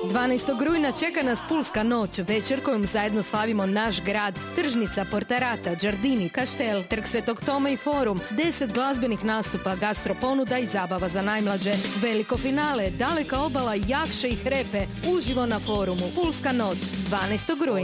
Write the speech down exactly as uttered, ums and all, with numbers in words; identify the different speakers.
Speaker 1: dvanaestog rujna čeka nas Pulska noć, večer kojom zajedno slavimo naš grad. Tržnica, Portarata, Đardini, Kaštel, Trg Svetog Toma i Forum, deset glazbenih nastupa, gastroponuda i zabava za najmlađe. Veliko finale, daleka obala, Jakše i Hrepe, uživo na Forumu. Pulska noć, dvanaestog rujna.